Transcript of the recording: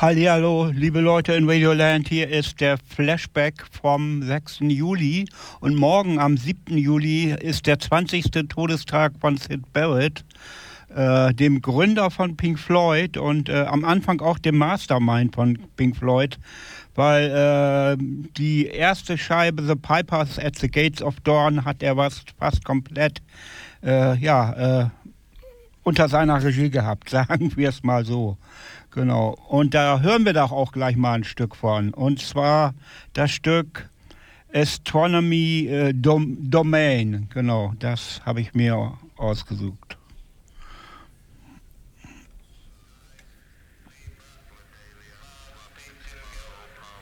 Hallihallo, liebe Leute in Radioland, hier ist der Flashback vom 6. Juli und morgen am 7. Juli ist der 20. Todestag von Syd Barrett, dem Gründer von Pink Floyd und am Anfang auch dem Mastermind von Pink Floyd, weil die erste Scheibe The Pipers at the Gates of Dawn hat er fast komplett unter seiner Regie gehabt, sagen wir es mal so. Genau. Und da hören wir doch auch gleich mal ein Stück von. Und zwar das Stück Astronomy Domain. Genau, das habe ich mir ausgesucht.